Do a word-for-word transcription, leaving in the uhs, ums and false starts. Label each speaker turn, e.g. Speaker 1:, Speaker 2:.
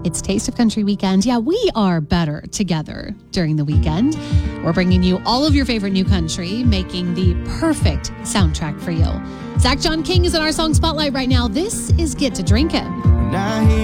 Speaker 1: It's Taste of Country weekend. Yeah, we are better together during the weekend. We're bringing you all of your favorite new country, making the perfect soundtrack for you. Zach John King is in our song spotlight right now. This is Get to Drinkin'.